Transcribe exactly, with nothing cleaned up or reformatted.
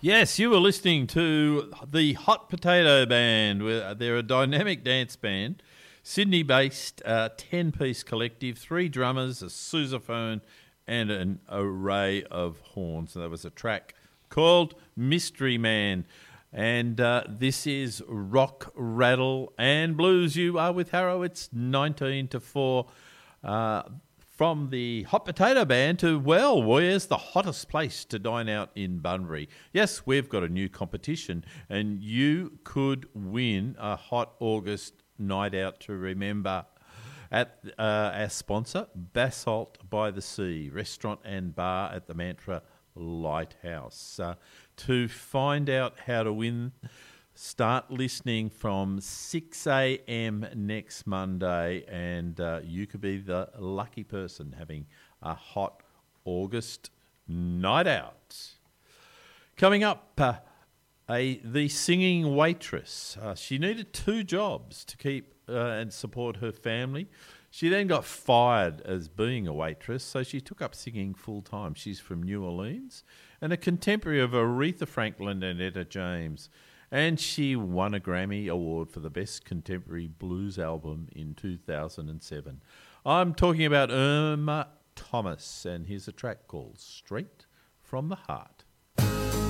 Yes, you were listening to the Hot Potato Band. They're a dynamic dance band, Sydney-based, uh, ten-piece collective, three drummers, a sousaphone, and an array of horns. And that was a track called Mystery Man. And uh, this is Rock, Rattle and Blues. You are with Harrow. It's nineteen to four. Uh, from the Hot Potato Band to, well, where's the hottest place to dine out in Bunbury? Yes, we've got a new competition, and you could win a hot August night out to remember at uh, our sponsor, Basalt by the Sea, restaurant and bar at the Mantra Lighthouse. Uh, to find out how to win, start listening from six a.m. next Monday, and uh, you could be the lucky person having a hot August night out. Coming up, uh, a the singing waitress. Uh, she needed two jobs to keep uh, and support her family. She then got fired as being a waitress, so she took up singing full-time. She's from New Orleans and a contemporary of Aretha Franklin and Etta James. And she won a Grammy Award for the Best Contemporary Blues Album in two thousand seven. I'm talking about Irma Thomas, and here's a track called Straight from the Heart.